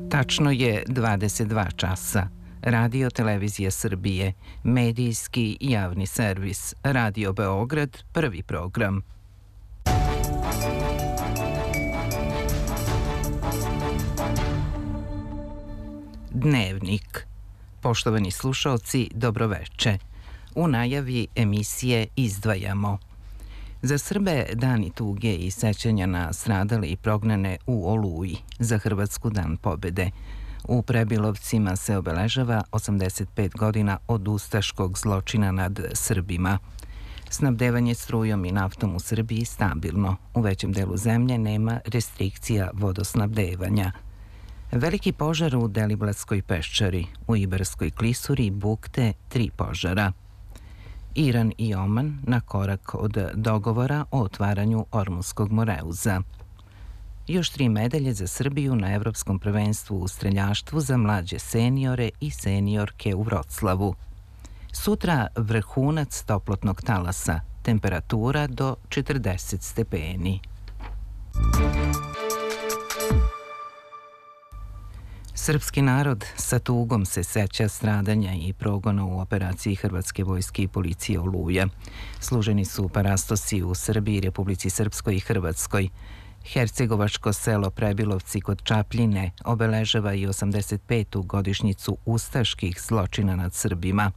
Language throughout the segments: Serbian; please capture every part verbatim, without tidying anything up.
Tačno je dvadeset dva časa. Radio Televizija Srbije, medijski javni servis, Radio Beograd, prvi program. Dnevnik. Poštovani slušaoci, dobroveče. U najavi emisije izdvajamo. Za Srbe dani tuge i sećanja na stradale i prognane u Oluji, za Hrvatsku dan pobede. U Prebilovcima se obeležava osamdeset pet godina od ustaškog zločina nad Srbima. Snabdevanje strujom i naftom u Srbiji stabilno. U većem delu zemlje nema restrikcija vodosnabdevanja. Veliki požar u Deliblatskoj peščari, u Ibarskoj klisuri bukte tri požara. Iran i Oman na korak od dogovora o otvaranju Ormuskog moreuza. Još tri medalje za Srbiju na Evropskom prvenstvu u streljaštvu za mlađe seniore i seniorke u Vroclavu. Sutra vrhunac toplotnog talasa, temperatura do četrdeset stepeni. Srpski narod sa tugom se seća stradanja i progona u operaciji Hrvatske vojske i policije Oluja. Služeni su parastosi u Srbiji, Republici Srpskoj i Hrvatskoj. Hercegovačko selo Prebilovci kod Čapljine obeležava i osamdeset petu godišnjicu ustaških zločina nad Srbima.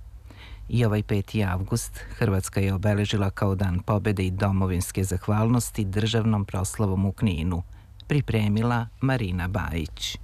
I ovaj peti avgust Hrvatska je obeležila kao dan pobede i domovinske zahvalnosti državnom proslavom u Kninu. Pripremila Marina Bajić.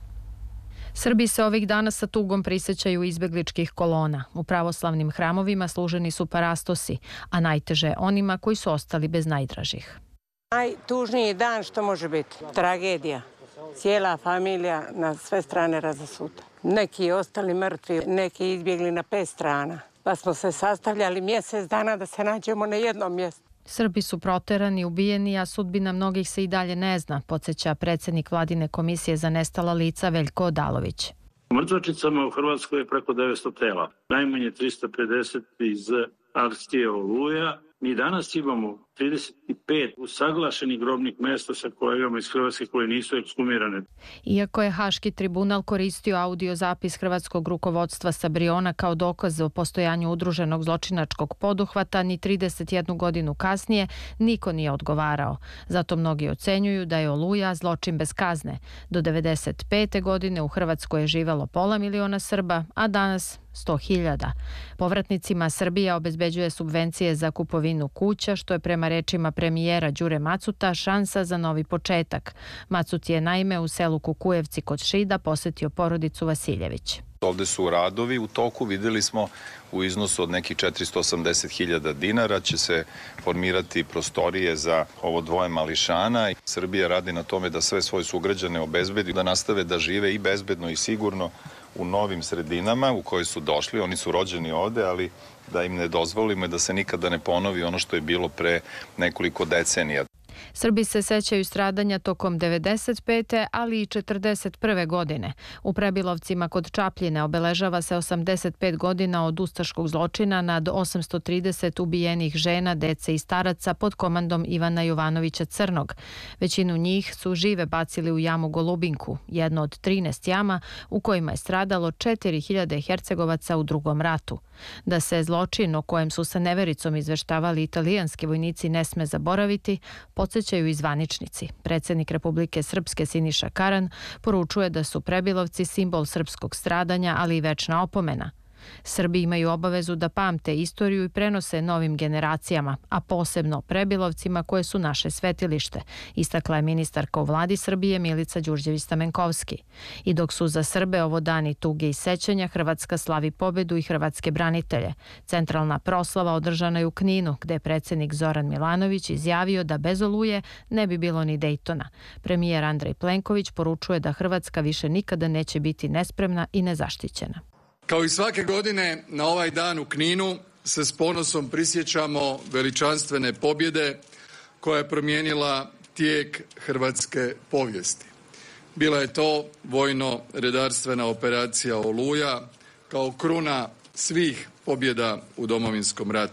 Srbi se ovih dana sa tugom prisećaju izbegličkih kolona. U pravoslavnim hramovima služeni su parastosi, a najteže onima koji su ostali bez najdražih. Najtužniji dan što može biti. Tragedija. Cijela familija na sve strane razasuta. Neki ostali mrtvi, neki izbjegli na pet strana. Pa smo se sastavljali mjesec dana da se nađemo na jednom mjestu. Srbi su proterani, ubijeni, a sudbina mnogih se i dalje ne zna, podsjeća predsjednik Vladine komisije za nestala lica Veljko Odalović. U mrtvačnicama u Hrvatskoj je preko devetsto tela, najmanje trista pedeset iz akcije Oluja. Mi danas imamo trideset pet usaglašenih grobnih mjesta sa kolegama iz Hrvatske koje nisu ekshumirane. Iako je Haški tribunal koristio audio zapis hrvatskog rukovodstva sa Briona kao dokaz o postojanju udruženog zločinačkog poduhvata, ni trideset jednu godinu kasnije niko nije odgovarao. Zato mnogi ocenjuju da je Oluja zločin bez kazne. Do devedeset pete godine u Hrvatskoj je živelo pola miliona Srba, a danas sto hiljada. Povratnicima Srbija obezbeđuje subvencije za kupovinu kuća, što je prema rečima premijera Đure Macuta šansa za novi početak. Macut je naime u selu Kukujevci kod Šida posetio porodicu Vasiljević. Ovde su radovi u toku, videli smo u iznosu od nekih četiristo osamdeset hiljada dinara će se formirati prostorije za ovo dvoje mališana. Srbija radi na tome da sve svoje sugrađane obezbedi, da nastave da žive i bezbedno i sigurno u novim sredinama u koje su došli. Oni su rođeni ovde, ali da im ne dozvolimo da se nikada ne ponovi ono što je bilo pre nekoliko decenija. Srbi se sećaju stradanja tokom devedeset pete ali i četrdeset prve godine. U Prebilovcima kod Čapljine obeležava se osamdeset pet godina od ustaškog zločina nad osamsto trideset ubijenih žena, dece i staraca pod komandom Ivana Jovanovića Crnog. Većinu njih su žive bacili u jamu Golubinku, jedno od trinaest jama u kojima je stradalo četiri hiljade Hercegovaca u drugom ratu. Da se zločin o kojem su sa nevericom izveštavali italijanski vojnici ne sme zaboraviti, podsjećaju i zvaničnici. Predsjednik Republike Srpske Siniša Karan poručuje da su Prebilovci simbol srpskog stradanja, ali i večna opomena. Srbi imaju obavezu da pamte istoriju i prenose novim generacijama, a posebno Prebilovcima koje su naše svetilište, istakla je ministarka u vladi Srbije Milica Đurđević-Stamenkovski. I dok su za Srbe ovo dani tuge i sećanja, Hrvatska slavi pobedu i hrvatske branitelje. Centralna proslava održana je u Kninu, gde je predsjednik Zoran Milanović izjavio da bez Oluje ne bi bilo ni Dejtona. Premijer Andrej Plenković poručuje da Hrvatska više nikada neće biti nespremna i nezaštićena. Kao i svake godine, na ovaj dan u Kninu se s ponosom prisjećamo veličanstvene pobjede koja je promijenila tijek hrvatske povijesti. Bila je to vojno-redarstvena operacija Oluja kao kruna svih pobjeda u Domovinskom ratu.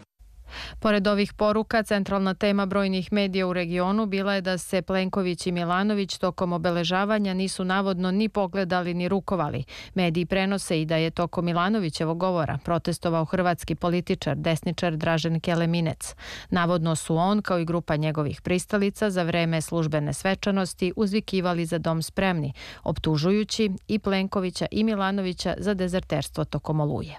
Pored ovih poruka, centralna tema brojnih medija u regionu bila je da se Plenković i Milanović tokom obeležavanja nisu navodno ni pogledali ni rukovali. Mediji prenose i da je tokom Milanovićevog govora protestovao hrvatski političar, desničar Dražen Keleminec. Navodno su on, kao i grupa njegovih pristalica, za vreme službene svečanosti uzvikivali za dom spremni, optužujući i Plenkovića i Milanovića za dezerterstvo tokom Oluje.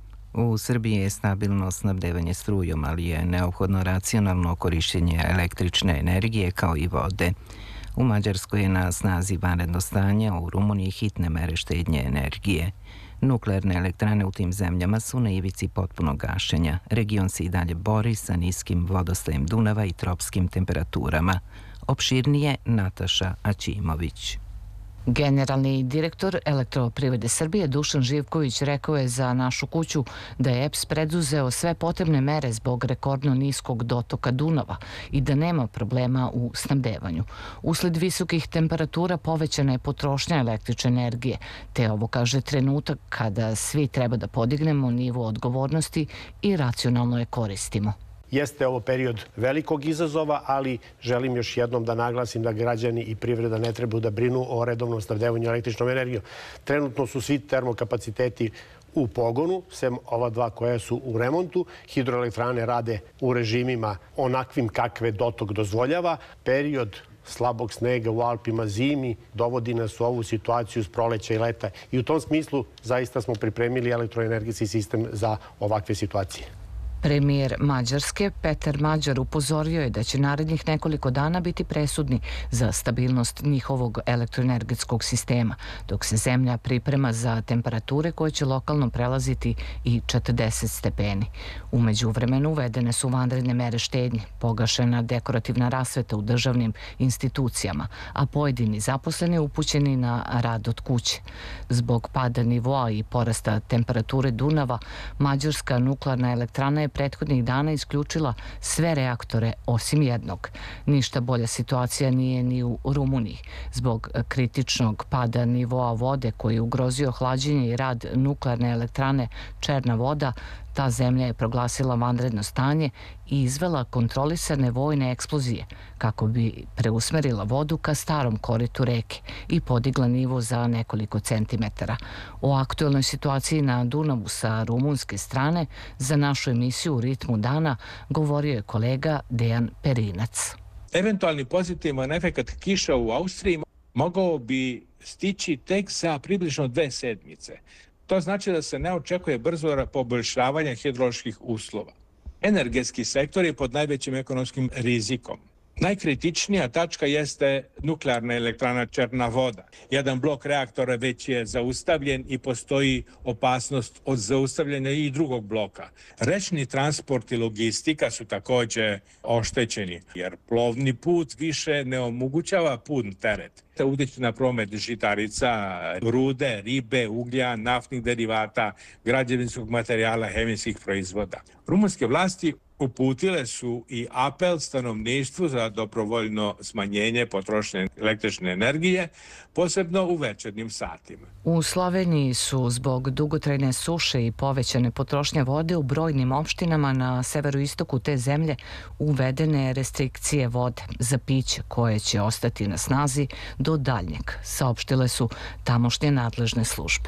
U Srbiji je stabilno snabdevanje strujom, ali je neophodno racionalno korišćenje električne energije kao i vode. U Mađarskoj je na snazi vanredno stanje, a u Rumuniji hitne mere štednje energije. Nuklearne elektrane u tim zemljama su na ivici potpunog gašenja. Region se i dalje bori sa niskim vodostajem Dunava i tropskim temperaturama. Opširnije Nataša Aćimović. Generalni direktor Elektroprivrede Srbije Dušan Živković rekao je za Našu kuću da je E P S preduzeo sve potrebne mere zbog rekordno niskog dotoka Dunava i da nema problema u snabdevanju. Usled visokih temperatura povećana je potrošnja električne energije, te ovo kaže trenutak kada svi treba da podignemo nivo odgovornosti i racionalno je koristimo. Jeste ovo period velikog izazova, ali želim još jednom da naglasim da građani i privreda ne trebaju da brinu o redovnom snabdevanju električnom energijom. Trenutno su svi termokapaciteti u pogonu, sem ova dva koja su u remontu. Hidroelektrane rade u režimima onakvim kakve dotok dozvoljava. Period slabog snega u Alpima zimi dovodi nas u ovu situaciju s proleća i leta. I u tom smislu zaista smo pripremili elektroenergetski sistem za ovakve situacije. Premijer Mađarske Petar Mađar upozorio je da će narednih nekoliko dana biti presudni za stabilnost njihovog elektroenergetskog sistema, dok se zemlja priprema za temperature koje će lokalno prelaziti i četrdeset stepeni. U međuvremenu uvedene su vanredne mere štednje, pogašena dekorativna rasveta u državnim institucijama, a pojedini zaposleni upućeni na rad od kuće. Zbog pada nivoa i porasta temperature Dunava, Mađarska nuklearna elektrana je prethodnih dana isključila sve reaktore osim jednog. Ništa bolja situacija nije ni u Rumuniji. Zbog kritičnog pada nivoa vode koji je ugrozio hlađenje i rad nuklearne elektrane Černa voda, ta zemlja je proglasila vanredno stanje i izvela kontrolisane vojne eksplozije kako bi preusmerila vodu ka starom koritu reke i podigla nivo za nekoliko centimetara. O aktuelnoj situaciji na Dunavu sa rumunske strane za našu emisiju U ritmu dana govorio je kolega Dejan Perinac. Eventualni pozitivan efekat kiša u Austriji mogao bi stići tek za približno dve sedmice. To znači da se ne očekuje brzo poboljšavanje hidroloških uslova. Energetski sektor je pod najvećim ekonomskim rizikom. Najkritičnija tačka jeste nuklearna elektrana Černa voda. Jedan blok reaktora već je zaustavljen i postoji opasnost od zaustavljanja i drugog bloka. Rečni transport i logistika su također oštećeni, jer plovni put više ne omogućava pun teret. Utiče na promet žitarica, rude, ribe, uglja, naftnih derivata, građevinskog materijala, hemijskih proizvoda. Rumunske vlasti uputile su i apel stanovništvu za dobrovoljno smanjenje potrošnje električne energije, posebno u večernjim satima. U Sloveniji su zbog dugotrajne suše i povećane potrošnje vode u brojnim opštinama na severoistoku te zemlje uvedene restrikcije vode za piće koje će ostati na snazi do daljnjeg, saopštile su tamošnje nadležne službe.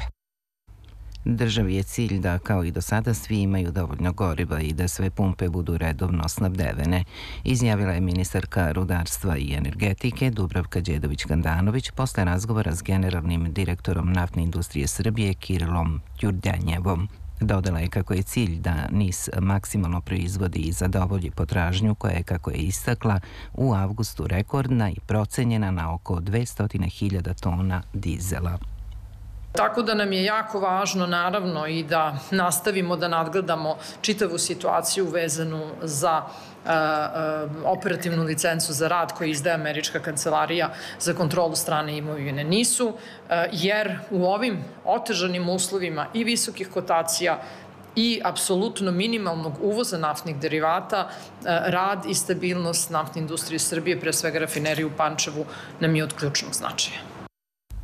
Državi je cilj da, kao i do sada, svi imaju dovoljno goriva i da sve pumpe budu redovno snabdevene, izjavila je ministarka rudarstva i energetike Dubravka Đedović-Kandanović posle razgovora s generalnim direktorom Naftne industrije Srbije Kirilom Đurđanjevom. Dodala je kako je cilj da N I S maksimalno proizvodi i zadovolji potražnju koja je, kako je istakla, u avgustu rekordna i procenjena na oko dvesta hiljada tona dizela. Tako da nam je jako važno, naravno, i da nastavimo da nadgledamo čitavu situaciju vezanu za uh, uh, operativnu licencu za rad koju izdaje Američka kancelarija za kontrolu strane imovine N I S-u, uh, jer u ovim otežanim uslovima i visokih kotacija i apsolutno minimalnog uvoza naftnih derivata, rad i stabilnost naftne industrije Srbije, pre svega rafinerije u Pančevu, nam je od ključnog značaja.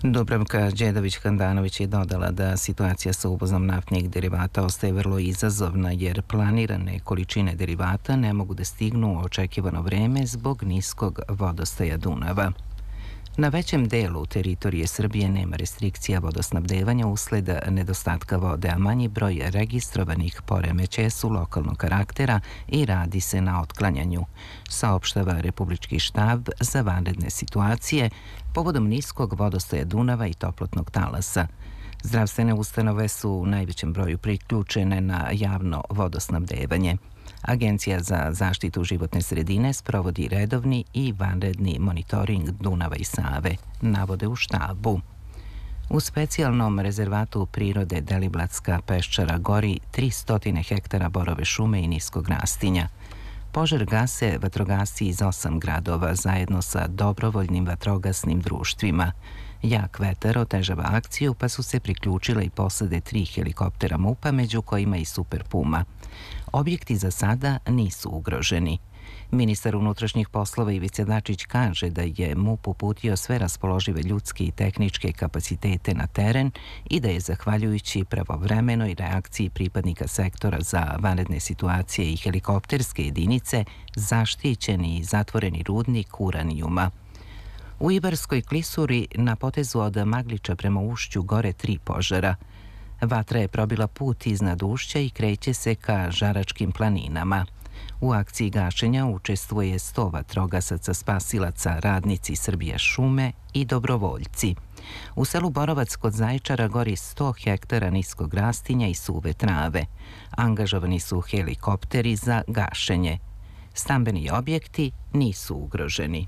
Dubravka Đedović-Handanović je dodala da situacija sa uvozom naftnih derivata ostaje vrlo izazovna jer planirane količine derivata ne mogu da stignu u očekivano vreme zbog niskog vodostaja Dunava. Na većem delu teritorije Srbije nema restrikcija vodosnabdevanja usled nedostatka vode, a manji broj registrovanih poremećaja su lokalnog karaktera i radi se na otklanjanju, saopštava Republički štab za vanredne situacije povodom niskog vodostaja Dunava i toplotnog talasa. Zdravstvene ustanove su u najvećem broju priključene na javno vodosnabdevanje. Agencija za zaštitu životne sredine sprovodi redovni i vanredni monitoring Dunava i Save, navode u štabu. U specijalnom rezervatu prirode Deliblatska peščara gori tristo hektara borove šume i niskog rastinja. Požar gase vatrogasci iz osam gradova zajedno sa dobrovoljnim vatrogasnim društvima. Jak vetar otežava akciju, pa su se priključile i posade tri helikoptera MUP-a, među kojima i Super Puma. Objekti za sada nisu ugroženi. Ministar unutrašnjih poslova Ivica Dačić kaže da je MUP uputio sve raspoložive ljudske i tehničke kapacitete na teren i da je zahvaljujući pravovremenoj reakciji pripadnika sektora za vanredne situacije i helikopterske jedinice zaštićeni i zatvoreni rudnik uranijuma. U Ibarskoj klisuri na potezu od Magliča prema Ušću gore tri požara. Vatra je probila put iznad Ušća i kreće se ka Žaračkim planinama. U akciji gašenja učestvuje sto vatrogasaca, spasilaca, radnici Srbije šume i dobrovoljci. U selu Borovac kod Zaječara gori sto hektara niskog rastinja i suve trave. Angažovani su helikopteri za gašenje. Stambeni objekti nisu ugroženi.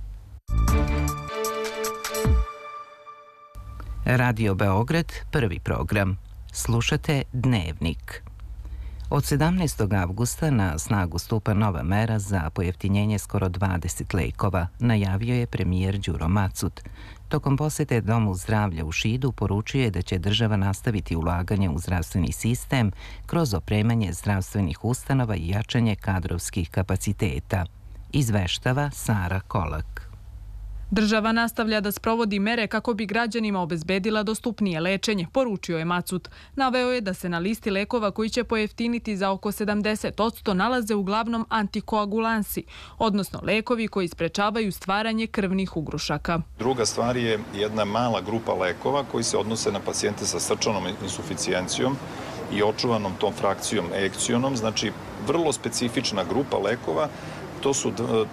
Radio Beograd, prvi program. Slušate Dnevnik. Od sedamnaestog avgusta na snagu stupa nova mera za pojeftinjenje skoro dvadeset lekova, najavio je premijer Đuro Macut. Tokom posete Domu zdravlja u Šidu poručio je da će država nastaviti ulaganje u zdravstveni sistem kroz opremanje zdravstvenih ustanova i jačanje kadrovskih kapaciteta. Izveštava Sara Kolak. Država nastavlja da sprovodi mere kako bi građanima obezbedila dostupnije lečenje, poručio je Macut. Naveo je da se na listi lekova koji će pojeftiniti za oko sedamdeset posto nalaze uglavnom antikoagulansi, odnosno lekovi koji sprečavaju stvaranje krvnih ugrušaka. Druga stvar je jedna mala grupa lekova koji se odnose na pacijente sa srčanom insuficijencijom i očuvanom tom frakcijom ejekcionom, znači vrlo specifična grupa lekova. To su,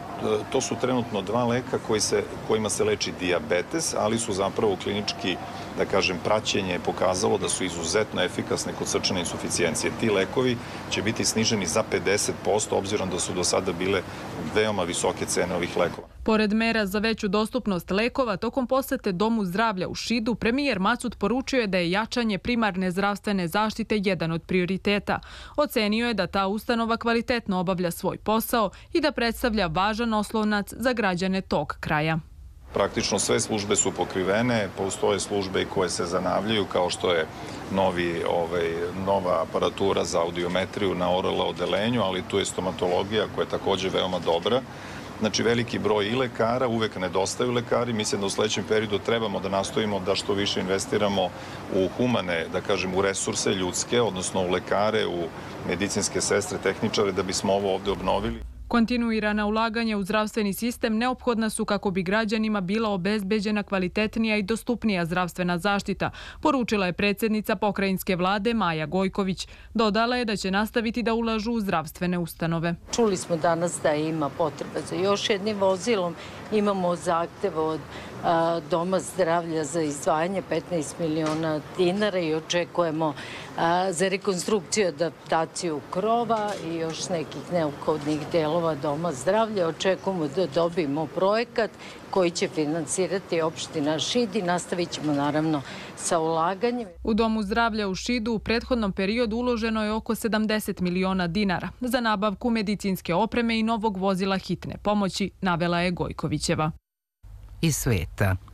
to su trenutno dva leka koji se, kojima se leči dijabetes, ali su zapravo klinički, da kažem, praćenje pokazalo da su izuzetno efikasne kod srčane insuficijencije. Ti lekovi će biti sniženi za pedeset posto, obzirom da su do sada bile veoma visoke cene ovih lekova. Pored mera za veću dostupnost lekova, tokom posete Domu zdravlja u Šidu, premijer Macut poručio je da je jačanje primarne zdravstvene zaštite jedan od prioriteta. Ocenio je da ta ustanova kvalitetno obavlja svoj posao i da predstavlja važan oslonac za građane tog kraja. Praktično sve službe su pokrivene, postoje službe i koje se zanavljaju, kao što je novi, ovaj, nova aparatura za audiometriju na O R L odelenju, ali tu je stomatologija koja je također veoma dobra. Znači, veliki broj i lekara, uvek nedostaju lekari. Mislim da u sledećem periodu trebamo da nastojimo da što više investiramo u humane, da kažem, u resurse ljudske, odnosno u lekare, u medicinske sestre, tehničare, da bismo ovo ovde obnovili. Kontinuirana ulaganja u zdravstveni sistem neophodna su kako bi građanima bila obezbeđena kvalitetnija i dostupnija zdravstvena zaštita, poručila je predsjednica pokrajinske vlade Maja Gojković. Dodala je da će nastaviti da ulažu u zdravstvene ustanove. Čuli smo danas da ima potreba za još jednim vozilom. Imamo zahtev od a, Doma zdravlja za izdvajanje petnaest miliona dinara i očekujemo a, za rekonstrukciju i adaptaciju krova i još nekih neophodnih delova Doma zdravlja. Očekujemo da dobijemo projekat koji će finansirati opština Šid i nastavit ćemo naravno sa ulaganjem. U Domu zdravlja u Šidu u prethodnom periodu uloženo je oko sedamdeset miliona dinara za nabavku medicinske opreme i novog vozila hitne pomoći, navela je Gojkovićeva. Iz sveta.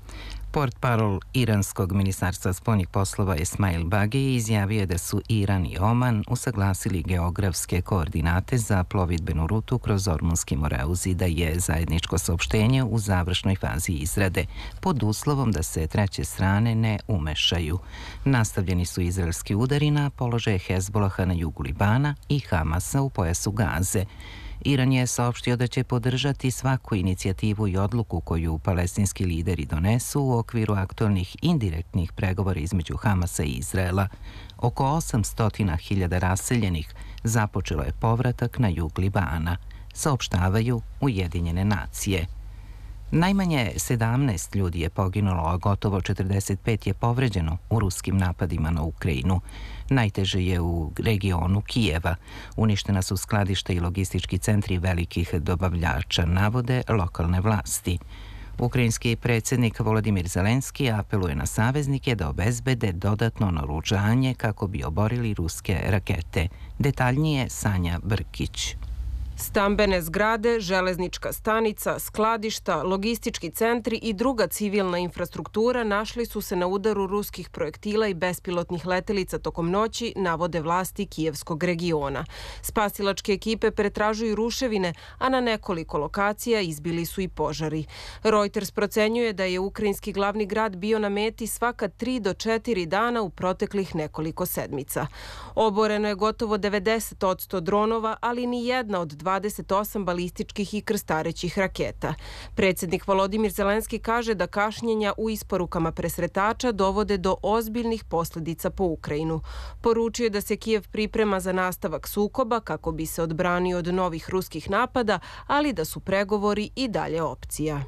Portparol iranskog ministarstva spoljnih poslova Esmail Bagei izjavio je da su Iran i Oman usaglasili geografske koordinate za plovidbenu rutu kroz Ormunski moreuz i da je zajedničko saopštenje u završnoj fazi izrade, pod uslovom da se treće strane ne umešaju. Nastavljeni su izraelski udari na položaje Hezbolaha na jugu Libana i Hamasa u pojasu Gaze. Iran je saopštio da će podržati svaku inicijativu i odluku koju palestinski lideri donesu u okviru aktualnih indirektnih pregovora između Hamasa i Izraela. Oko osamsto hiljada raseljenih započelo je povratak na jug Libana, saopštavaju Ujedinjene nacije. Najmanje sedamnaest ljudi je poginulo, a gotovo četrdeset pet je povređeno u ruskim napadima na Ukrajinu. Najteže je u regionu Kijeva. Uništena su skladišta i logistički centri velikih dobavljača, navode lokalne vlasti. Ukrajinski predsjednik Volodimir Zelenski apeluje na saveznike da obezbede dodatno naoružanje kako bi oborili ruske rakete. Detaljnije Sanja Brkić. Stambene zgrade, železnička stanica, skladišta, logistički centri i druga civilna infrastruktura našli su se na udaru ruskih projektila i bespilotnih letelica tokom noći, navode vlasti kijevskog regiona. Spasilačke ekipe pretražuju ruševine, a na nekoliko lokacija izbili su i požari. Reuters procenjuje da je ukrajinski glavni grad bio na meti svaka tri do četiri dana u proteklih nekoliko sedmica. Oboreno je gotovo devedeset posto dronova, ali ni jedna od dvadeset osam balističkih i krstarećih raketa. Predsjednik Volodimir Zelenski kaže da kašnjenja u isporukama presretača dovode do ozbiljnih posljedica po Ukrajinu. Poručio je da se Kijev priprema za nastavak sukoba kako bi se odbranio od novih ruskih napada, ali da su pregovori i dalje opcija.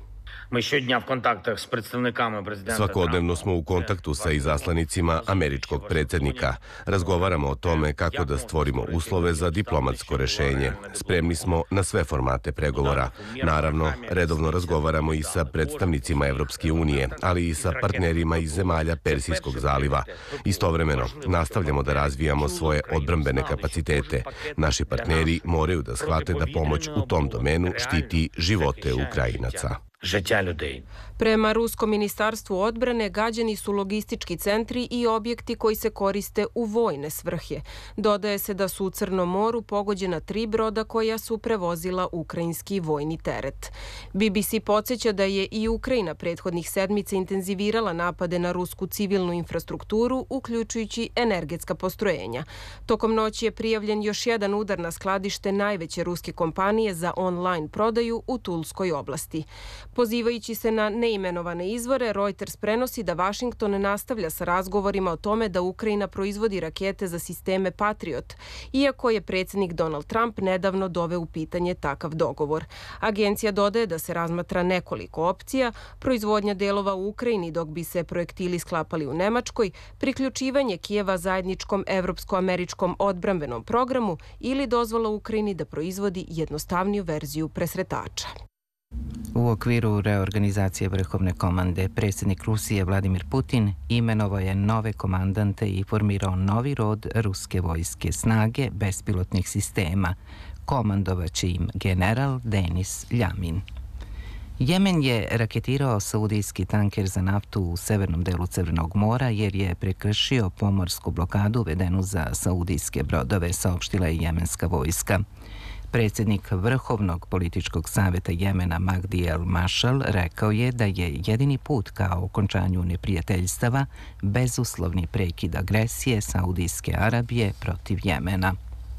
Svakodnevno smo u kontaktu sa izaslanicima američkog predsjednika. Razgovaramo o tome kako da stvorimo uslove za diplomatsko rešenje. Spremni smo na sve formate pregovora. Naravno, redovno razgovaramo i sa predstavnicima Evropske unije, ali i sa partnerima iz zemalja Persijskog zaliva. Istovremeno, nastavljamo da razvijamo svoje odbrambene kapacitete. Naši partneri moraju da shvate da pomoć u tom domenu štiti živote Ukrajinaca. Prema Ruskom ministarstvu odbrane gađani su logistički centri i objekti koji se koriste u vojne svrhe. Dodaje se da su u Crnom moru pogođena tri broda koja su prevozila ukrajinski vojni teret. B B C podsjeća da je i Ukrajina prethodnih sedmica intenzivirala napade na rusku civilnu infrastrukturu, uključujući energetska postrojenja. Tokom noći je prijavljen još jedan udar na skladište najveće ruske kompanije za online prodaju u Tulskoj oblasti. Pozivajući se na neimenovane izvore, Reuters prenosi da Vašington nastavlja sa razgovorima o tome da Ukrajina proizvodi rakete za sisteme Patriot, iako je predsjednik Donald Trump nedavno doveo u pitanje takav dogovor. Agencija dodaje da se razmatra nekoliko opcija, proizvodnja delova u Ukrajini dok bi se projektili sklapali u Nemačkoj, priključivanje Kijeva zajedničkom evropsko-američkom odbrambenom programu ili dozvola Ukrajini da proizvodi jednostavniju verziju presretača. U okviru reorganizacije vrhovne komande, predsjednik Rusije Vladimir Putin imenovao je nove komandante i formirao novi rod ruske vojske snage bespilotnih sistema. Komandovaće im general Denis Ljamin. Jemen je raketirao saudijski tanker za naftu u severnom delu Crvenog mora jer je prekršio pomorsku blokadu uvedenu za saudijske brodove, saopštila je jemenska vojska. Predsjednik Vrhovnog političkog savjeta Jemena Magdi El Mašal rekao je da je jedini put ka okončanju neprijateljstava bezuslovni prekid agresije Saudijske Arabije protiv Jemena.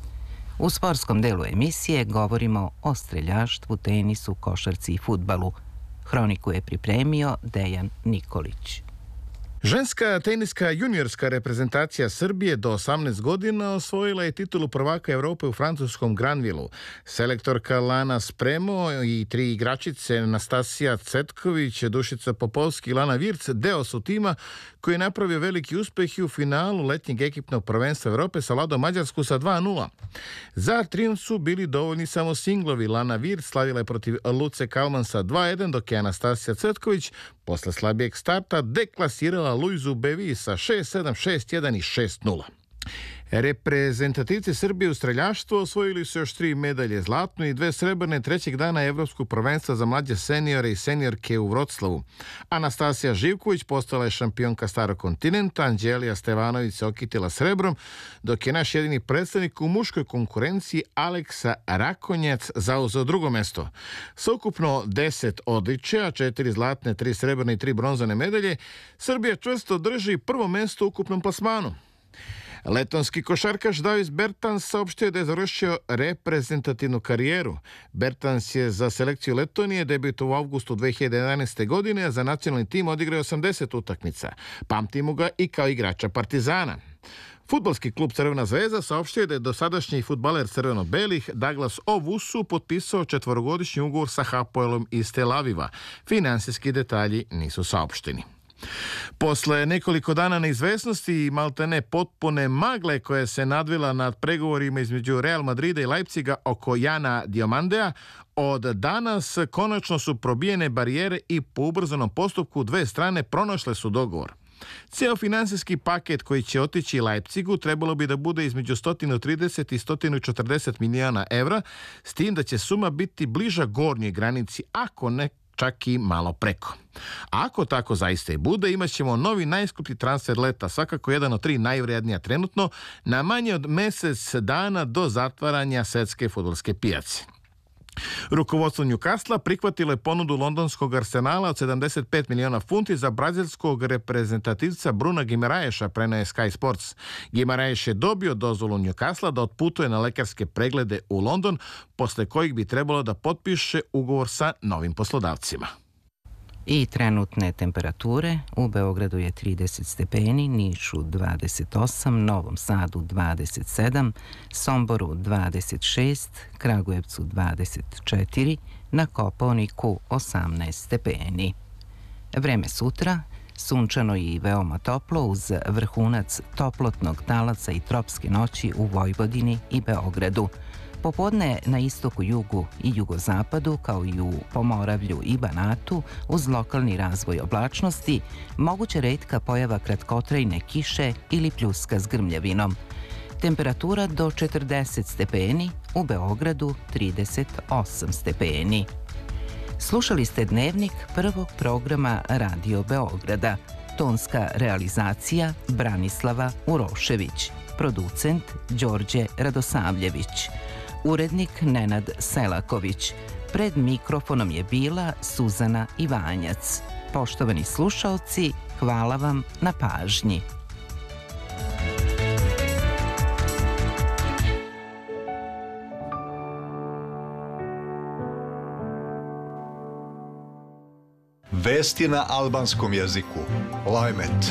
U sportskom delu emisije govorimo o streljaštvu, tenisu, košarci i fudbalu. Hroniku je pripremio Dejan Nikolić. Ženska teniska juniorska reprezentacija Srbije do osamnaest godina osvojila je titulu prvaka Evrope u francuskom Granvilu. Selektorka Lana Spremo i tri igračice Nastasija Cetković, Dušica Popovski i Lana Virc deo su tima koji je napravio veliki uspeh i u finalu letnjeg ekipnog prvenstva Evrope savladao Mađarsku sa dva nula. Za trijumf su bili dovoljni samo singlovi. Lana Virc slavila je protiv Luce Kalman sa dva jedan, dok je Anastasija Cetković posle slabijeg starta deklasirala Luizu Bevi sa šest sedam, šest jedan i šest nula. Reprezentativci Srbije u streljaštvu osvojili su još tri medalje, zlatnu i dve srebrne trećeg dana Evropskog prvenstva za mlađe seniore i seniorke u Vroclavu. Anastasija Živković postala je šampionka Starog kontinenta, Anđelija Stevanović se okitila srebrom, dok je naš jedini predstavnik u muškoj konkurenciji Aleksa Rakonjac zauzeo drugo mesto. Sa ukupno deset odličja, četiri zlatne, tri srebrne i tri bronzane medalje, Srbija čvrsto drži prvo mesto u ukupnom plasmanu. Letonski košarkaš Davis Bertans saopštio da je završio reprezentativnu karijeru. Bertans je za selekciju Letonije debutovao u avgustu dve hiljade jedanaeste. godine, a za nacionalni tim odigrao osamdeset utakmica. Pamtimo ga i kao igrača Partizana. Fudbalski klub Crvena zvezda saopštio da je dosadašnji fudbaler crveno-belih Douglas Owusu potpisao četvorogodišnji ugovor sa Hapoelom iz Tel Aviva. Finansijski detalji nisu saopšteni. Posle nekoliko dana neizvesnosti i maltene potpune magle koja se nadvila nad pregovorima između Real Madrida i Leipziga oko Jana Diomandea, od danas konačno su probijene barijere i po ubrzanom postupku dve strane pronašle su dogovor. Cijel finansijski paket koji će otići Leipzigu trebalo bi da bude između sto trideset i sto četrdeset miliona evra, s tim da će suma biti bliža gornjoj granici, ako ne čak i malo preko. A ako tako zaista i bude, imat ćemo novi najskuplji transfer leta, svakako jedan od tri najvrijednija trenutno, na manje od mesec dana do zatvaranja svetske fudbalske pijace. Rukovodstvo Newcastle prihvatilo je ponudu londonskog Arsenala od sedamdeset pet miliona funti za brazilskog reprezentativca Bruna Gimaraeša, prenaje Sky Sports. Gimaraeš je dobio dozvolu Newcastle da otputuje na lekarske preglede u London, posle kojih bi trebalo da potpiše ugovor sa novim poslodavcima. I trenutne temperature: u Beogradu je trideset stepeni, Nišu dvadeset osam, Novom Sadu dvadeset sedam, Somboru dvadeset šest, Kragujevcu dvadeset četiri, na Kopaoniku osamnaest stepeni. Vreme sutra: sunčano i veoma toplo uz vrhunac toplotnog talaca i tropske noći u Vojvodini i Beogradu. Popodne na istoku, jugu i jugozapadu, kao i u Pomoravlju i Banatu, uz lokalni razvoj oblačnosti, moguće retka pojava kratkotrajne kiše ili pljuska s grmljavinom. Temperatura do četrdeset stepeni, u Beogradu trideset osam stepeni. Slušali ste dnevnik prvog programa Radio Beograda. Tonska realizacija Branislava Urošević. Producent Đorđe Radosavljević. Urednik Nenad Selaković. Pred mikrofonom je bila Suzana Ivanjac. Poštovani slušaoci, hvala vam na pažnji. Vesti na albanskom jeziku. Lajmet.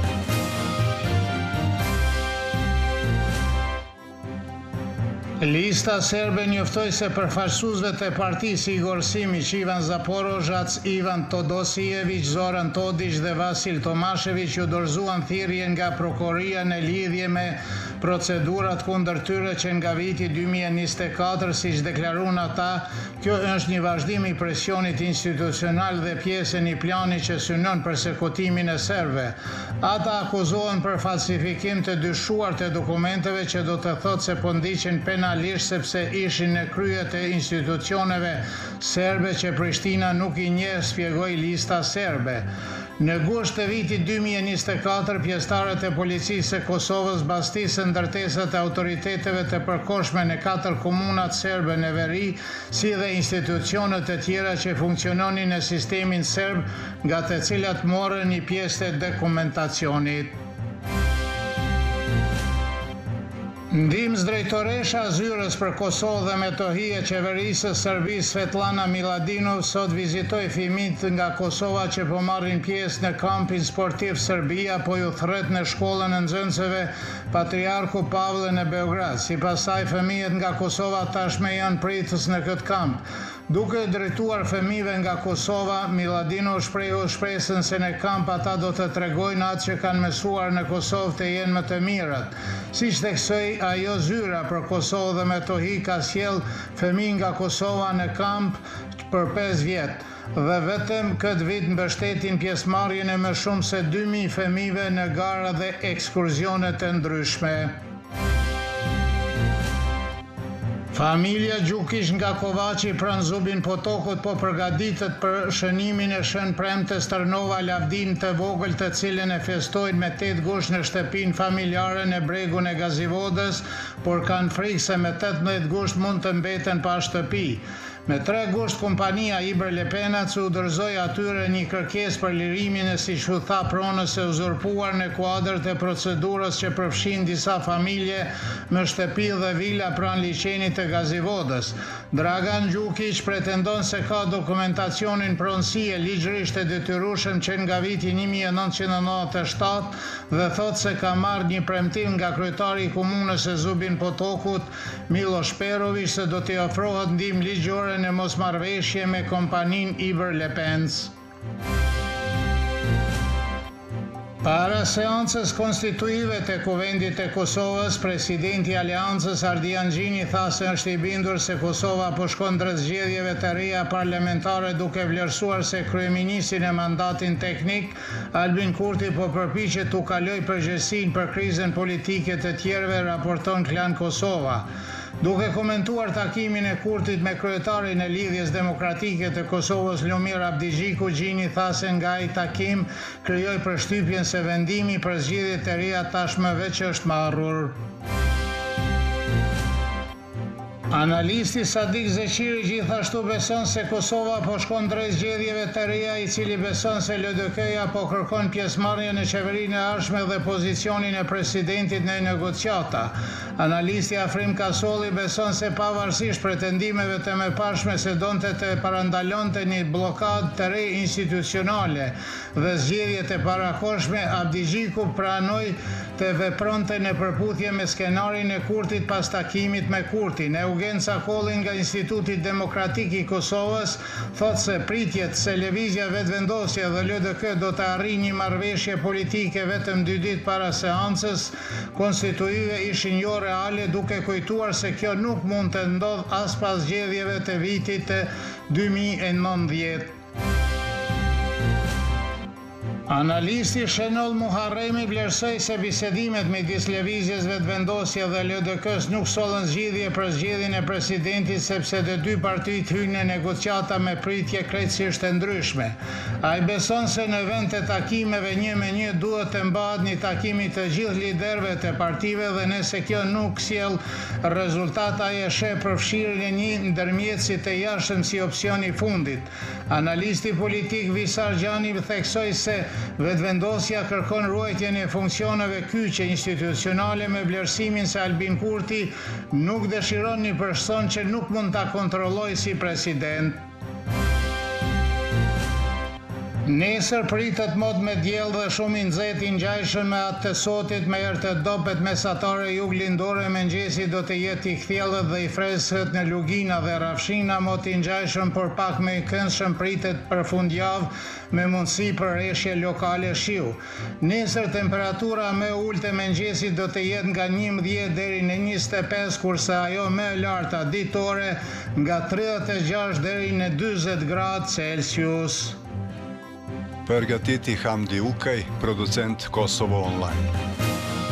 Lista serbe njoftoi se përfaqësuesve të Partisë Igor Simić, Ivan Zaporozhac, Ivan Todosijević, Zoran Todić dhe Vasil Tomashević u dorëzuan thirrje nga prokuroria në lidhje me procedurat kundër tyre që nga viti dy mijë e njëzet e katër, siç deklaruan ata, kjo është një vazhdim i presionit institucional dhe pjesë e një plani që synon persekutimin e serbëve. Ata akuzohen për falsifikim të dyshuar të dokumenteve që do të thotë se po ndiqen penalisht sepse ishin në krye të institucioneve serbe që Prishtina nuk i njeh, shpjegoi lista serbe. Në gusht të vitit dy mijë e njëzet e katër, pjesëtarët e policisë së Kosovës mbastisën ndërtesat e autoriteteve të përkohshme në katër komunat serbe në veri, si dhe institucionet të tjera që funksiononin në sistemin serb, nga të cilat morën një pjesë të dokumentacionit. Ndihmës drejtoresha zyrës për Kosovë dhe Metohi e qeverisë së Serbisë Svetlana Miladinov sot vizitoi fëmijët nga Kosova që po marrin pjesë në kampin sportiv Serbia, po ju thret në shkollën e nxënësve Patriarku Pavle në Beograd. Sipas saj, fëmijët nga Kosova tashmë janë pritës në këtë kamp. Duke drejtuar fëmijëve nga Kosova, Miladinov shprehu shpresën se në kamp ata do të tregojnë atë që kanë mësuar në Kosovë të jenë më të mirat. Siç theksoi ajo, zyra për Kosovë dhe Metohi ka sjell fëmijë nga Kosova në kamp për pesë vjet dhe vetëm këtë vit mbështetin pjesëmarrjen e më shumë se dy mijë fëmijëve në gara dhe ekskursione të ndryshme. Familja Gjukish nga Kovaci pranë Zubin Potokut po përgatitet për shënimin e Shën Premtes Tërnova Lavdin të vogël, të cilën e festojnë me tetë gusht në shtëpinë familjare në bregun e Gazivodës, por kanë frikë se me tetëmbëdhjetë gusht mund të mbeten pa shtëpi. Me tre gusht, kompania Iber Lepenac u dorëzoi atyre një kërkesë për lirimin e, siç u tha, pronës së uzurpuar në kuadër të procedurës që përfshin disa familje me shtëpi dhe vila pranë liçenit të Gazivodës. Dragan Gjukić pretendon se ka dokumentacionin pronësie ligjërisht e detyrueshëm që nga viti një mijë e nëntëqind e nëntëdhjetë e shtatë dhe thot se ka marrë një premtim nga kryetari i komunës së Zubin Potokut, Miloš Perović, se do t'i ofrohet ndihmë ligjore në mosmarrëveshje me kompaninë Iber Lepenc. Para seancës konstituive të Kuvendit të Kosovës, presidenti i Aleancës Ardian Gjini tha se është i bindur se Kosova po shkon drejt zgjedhjeve të reja parlamentare, duke vlerësuar se kryeministri në mandatin teknik Albin Kurti po përpiqet t'u kalojë përgjegjësinë për krizën politike të tjerëve, raporton Klan Kosova. Duke komentuar takimin e Kurtit me kryetarin e Lidhjes Demokratike të Kosovës Lumir Abdigjiku, Gjini tha se nga ai takim krijoi përshtypjen se vendimi për zgjedhjet e reja tashmë veç është marrur. Analisti Sadik Zeqiri gjithashtu beson se Kosova po shkon drejt zgjedhjeve të reja, i cili beson se L D K-ja po kërkon pjesëmarrje në qeverinë e ardhshme dhe pozicionin e presidentit në negociata. Analisti Afrim Kasolli beson se pavarësisht pretendimeve të mëparshme se donte të parandalonte një blokadë të re institucionale dhe zgjedhje të parakohshme, Abdigjiku pranoi të vepronte në përputhje me skenarin e Kurtit pas takimit me Kurtin. Eugen Cakolli nga Instituti Demokratik i Kosovës thot se pritjet se lëvizja vetëvendosje dhe L D K do të arrijë një marrëveshje politike vetëm dy ditë para seancës konstituive ishin jo reale, duke kujtuar se kjo nuk mund të ndodh as pas zgjedhjeve të vitit të dy mijë e nëntëdhjetë. Analisti Shenol Muharremi vlerësoi se bisedimet midis lëvizjes vetëvendosje dhe L D K-s nuk sollën zgjidhje për zgjedhjen e presidentit, sepse të dy partitë hynë në negociata me pritje krejtësisht të ndryshme. Ai beson se në vend të takimeve një me një duhet të mbahet një takim i të gjithë liderëve të partive dhe nëse kjo nuk sjell rezultat, ai e sheh përfshirjen e një ndërmjetësi të jashtëm si opsion i fundit. Analisti politik Visar Gjani theksoi se vetëvendosja kërkon ruajtjen e funksioneve kyçe institucionale me vlerësimin se Albin Kurti nuk dëshiron një person që nuk mund ta kontrollojë si president. Nesër pritet mod me diell dhe shumë i nxehtë i ngjajshëm me atë të sotit, me erë të dobët mesatare juglindore. Mëngjesi do të jetë i kthjellët dhe i freskët në Lugina dhe Rafshina, mod i ngjajshëm por pak më i këndshëm pritet për fundjavë me mundësi për reshje lokale shiu. Nesër temperatura më e ulët e mëngjesit do të jetë nga njëmbëdhjetë deri në njëzet e pesë, kurse ajo më e larta ditore nga tridhjetë e gjashtë deri në dyzet gradë Celsius. Përgatiti Hamdi Ukaj, producent Kosovo Online.